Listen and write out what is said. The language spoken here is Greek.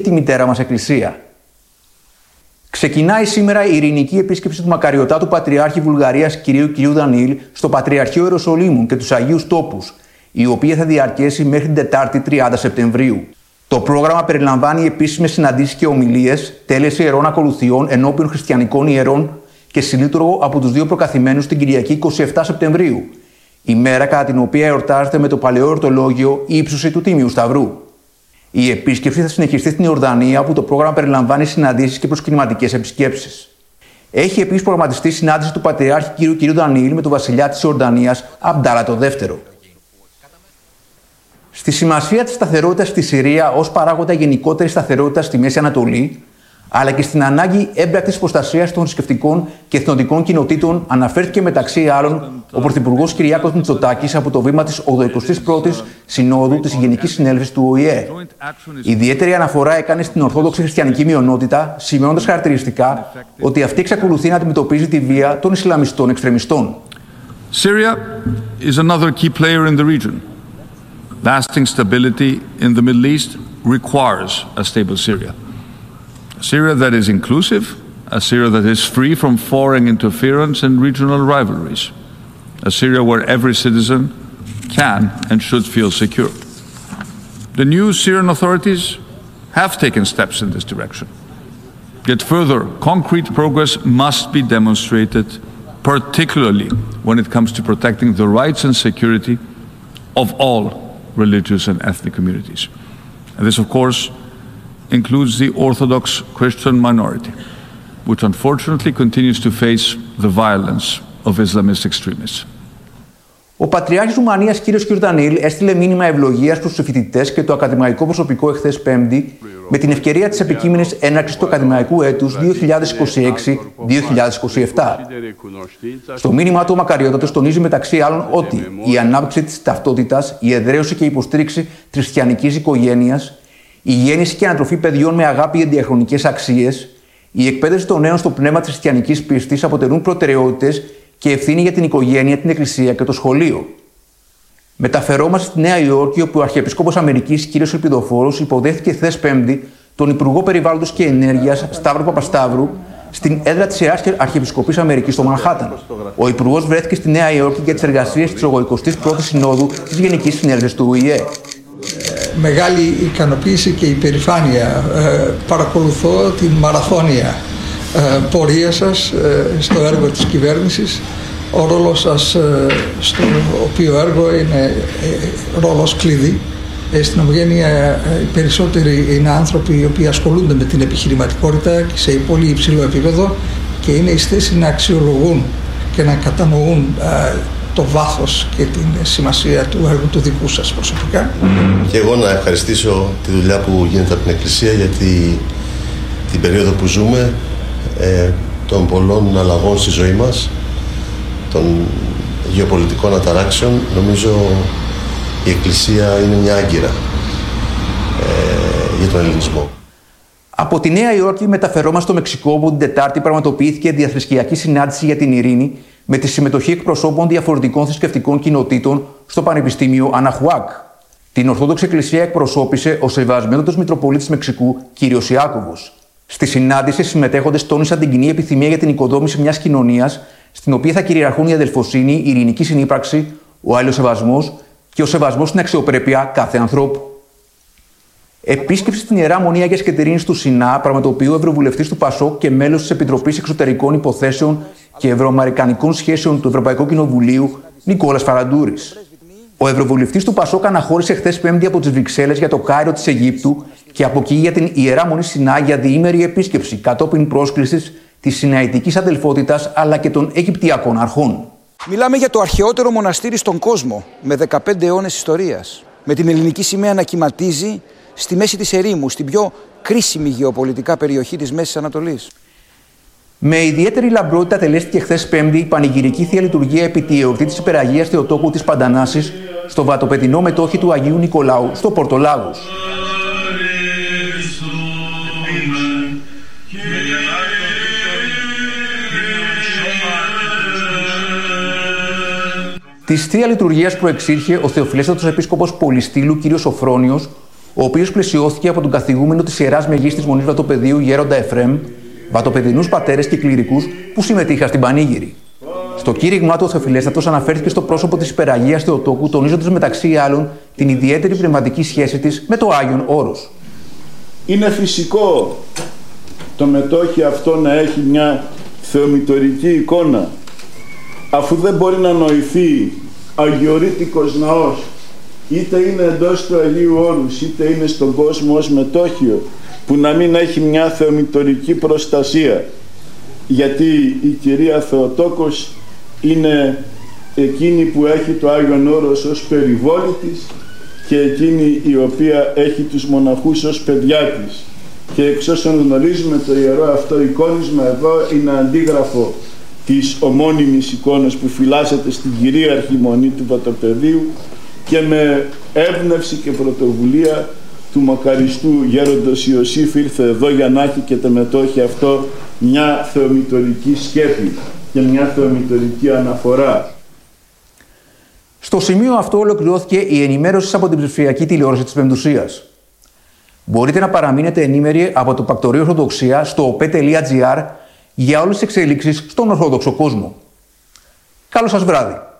τη μητέρα μας Εκκλησία. Ξεκινάει σήμερα η ειρηνική επίσκεψη του μακαριωτάτου Πατριάρχη Βουλγαρίας κ. Δανιήλ στο Πατριαρχείο Ιεροσολύμου και τους Αγίους Τόπους, η οποία θα διαρκέσει μέχρι την Τετάρτη 30 Σεπτεμβρίου. Το πρόγραμμα περιλαμβάνει επίσημες συναντήσεις και ομιλίες, τέλεση ιερών ακολουθιών ενώπιον χριστιανικών ιερών και συλλήτουργο από τους δύο προκαθημένους την Κυριακή 27 Σεπτεμβρίου, ημέρα κατά την οποία εορτάζεται με το παλαιό εορτολόγιο η ύψωση του Τίμιου Σταυρού. Η επίσκεψη θα συνεχιστεί στην Ιορδανία, όπου το πρόγραμμα περιλαμβάνει συναντήσεις και προσκυνηματικές επισκέψεις. Έχει επίσης προγραμματιστεί συνάντηση του Πατριάρχη κ. Δανιήλ με τον βασιλιά της Ιορδανίας Αμπντάλα το δεύτερο. Στη σημασία της σταθερότητας στη Συρία ως παράγοντα γενικότερης σταθερότητας στη Μέση Ανατολή, αλλά και στην ανάγκη έμπρακτης προστασίας των θρησκευτικών και εθνοτικών κοινοτήτων, αναφέρθηκε μεταξύ άλλων ο Πρωθυπουργός Κυριάκος Μητσοτάκης από το βήμα της 81ης Συνόδου της Γενικής Συνέλευσης του ΟΗΕ. Ιδιαίτερη αναφορά έκανε στην Ορθόδοξη χριστιανική μειονότητα, σημειώνοντας χαρακτηριστικά ότι αυτή εξακολουθεί να αντιμετωπίζει τη βία των Ισλαμιστών εξτρεμιστών. Syria is another key player in the region. Lasting stability in the Middle East requires a stable Syria. A Syria that is inclusive, a Syria that is free from foreign interference and regional rivalries. A Syria where every citizen can and should feel secure. The new Syrian authorities have taken steps in this direction. Yet further concrete progress must be demonstrated, particularly when it comes to protecting the rights and security of all religious and ethnic communities. And this, of course, includes the Orthodox Christian minority, which unfortunately continues to face the violence of Islamist extremists. Ο Πατριάρχης Ρουμανίας κ. Δανιήλ έστειλε μήνυμα ευλογίας προς τους φοιτητές και το ακαδημαϊκό προσωπικό εχθές Πέμπτη με την ευκαιρία της επικείμενης έναρξης του ακαδημαϊκού έτους 2026-2027. Στο μήνυμα του ο Μακαριώτατος τονίζει μεταξύ άλλων ότι η ανάπτυξη της ταυτότητας, η εδραίωση και η υποστήριξη της χριστιανικής οικογένειας, η γέννηση και ανατροφή παιδιών με αγάπη για διαχρονικές αξίες, η εκπαίδευση των νέων στο πνεύμα της χριστιανικής πίστης αποτελούν προτεραιότητες και ευθύνη για την οικογένεια, την Εκκλησία και το σχολείο. Μεταφερόμαστε στη Νέα Υόρκη, όπου ο Αρχιεπισκόπος Αμερικής κ. Ελπιδοφόρος υποδέχθηκε χθες Πέμπτη τον Υπουργό Περιβάλλοντος και Ενέργειας Σταύρο Παπασταύρου στην έδρα της Ιεράς Αρχιεπισκοπής Αμερικής στο Μανχάταν. Ο Υπουργός βρέθηκε στη Νέα Υόρκη για τις εργασίες της 81ης Συνόδου της Γενικής Συνέλευσης του ΟΗΕ. Μεγάλη ικανοποίηση και υπερηφάνεια. Παρακολουθώ την μαραθώνια πορεία σας στο έργο της κυβέρνησης. Ο ρόλος σας στο οποίο έργο είναι ρόλος κλειδί. Στην Ομογένεια οι περισσότεροι είναι άνθρωποι οι οποίοι ασχολούνται με την επιχειρηματικότητα και σε πολύ υψηλό επίπεδο και είναι εις θέση να αξιολογούν και να κατανοούν το βάθος και την σημασία του έργου του δικού σας προσωπικά. Και εγώ να ευχαριστήσω τη δουλειά που γίνεται από την Εκκλησία, γιατί την περίοδο που ζούμε, των πολλών αλλαγών στη ζωή μας, των γεωπολιτικών αταράξεων, νομίζω η Εκκλησία είναι μια άγκυρα για τον ελληνισμό. Από τη Νέα Υόρκη μεταφερόμαστε στο Μεξικό, όπου την Τετάρτη πραγματοποιήθηκε διαθρησκειακή συνάντηση για την ειρήνη με τη συμμετοχή εκπροσώπων διαφορετικών θρησκευτικών κοινοτήτων στο Πανεπιστήμιο Αναχουάκ. Την Ορθόδοξη Εκκλησία εκπροσώπησε ο Σεβασμένος Μητροπολίτης Μεξικού κ. Ιάκωβος. Στη συνάντηση, οι συμμετέχοντες τόνισαν την κοινή επιθυμία για την οικοδόμηση μιας κοινωνίας, στην οποία θα κυριαρχούν η αδελφοσύνη, η ειρηνική συνύπαρξη, ο αλληλοσεβασμός και ο σεβασμός στην αξιοπρέπεια κάθε ανθρώπου. Επίσκεψη στην Ιερά Μονή Αγίας Κατερίνης του Σινά πραγματοποιεί ο Ευρωβουλευτής του ΠΑΣΟΚ και μέλος της Επιτροπής Εξωτερικών Υποθέσεων και Ευρωαμερικανικών Σχέσεων του Ευρωπαϊκού Κοινοβουλίου, Νικόλας Φαραντούρης. Ο Ευρωβουλευτής του ΠΑΣΟΚ αναχώρησε χθες Πέμπτη από τις Βρυξέλλες για το Κάιρο της Αιγύπτου και από εκεί για την Ιερά Μονή Σινά για διήμερη επίσκεψη κατόπιν πρόσκλησης της Σιναητικής Αδελφότητας αλλά και των Αιγυπτιακών αρχών. Μιλάμε για το αρχαιότερο μοναστήρι στον κόσμο, με 15 αιώνες ιστορίας, με την ελληνική σημαία να κυματίζει στη μέση της ερήμου, στην πιο κρίσιμη γεωπολιτικά περιοχή της Μέσης Ανατολής. Με ιδιαίτερη λαμπρότητα τελέστηκε χθες Πέμπτη η πανηγυρική θεία λειτουργία επί τη εορτή της Υπεραγίας Θεοτόκου της Παντανάσης στο βατοπεδινό μετόχι του Αγίου Νικολάου στο Πορτολάγος. Της θεία λειτουργίας προεξήρχε ο Θεοφυλέστατος Επίσκοπος Πολυστήλου κ. Σοφρόνιος, ο οποίος πλαισιώθηκε από τον καθηγούμενο της Ιεράς Μεγίστης Μονής Βατοπεδίου Γέροντα Εφραίμ, βατοπεδινούς πατέρες και κληρικούς που συμμετείχαν στην πανήγυρη. Στο κήρυγμά του, ο Θεοφιλέστατος αναφέρθηκε στο πρόσωπο της Υπεραγίας Θεοτόκου, τονίζοντας μεταξύ άλλων την ιδιαίτερη πνευματική σχέση της με το Άγιον Όρος. Είναι φυσικό το μετόχι αυτό να έχει μια θεομητορική εικόνα, αφού δεν μπορεί να νοηθεί αγιορείτικος ναός, είτε είναι εντός του Αγίου Όρους, είτε είναι στον κόσμο ως μετόχιο, που να μην έχει μια θεομητορική προστασία, γιατί η Κυρία Θεοτόκος είναι εκείνη που έχει το Άγιον Όρος ως περιβόλη της και εκείνη η οποία έχει τους μοναχούς ως παιδιά της. Και εξ όσων γνωρίζουμε, το ιερό αυτό εικόνισμα εδώ είναι αντίγραφο της ομώνυμης εικόνας που φυλάσσεται στην κυρίαρχη μονή του Βατοπεδίου και με έμπνευση και πρωτοβουλία του μακαριστού γέροντος Ιωσήφ ήρθε εδώ για να έχει και το μετόχι αυτό μια θεομητορική σκέπη και μια θεομητορική αναφορά. Στο σημείο αυτό ολοκληρώθηκε η ενημέρωση από την ψηφιακή τηλεόραση της Πεμπτουσίας. Μπορείτε να παραμείνετε ενήμεροι από το Πακτορείο Ορθοδοξία στο op.gr για όλες τις εξελίξεις στον Ορθόδοξο κόσμο. Καλό σας βράδυ!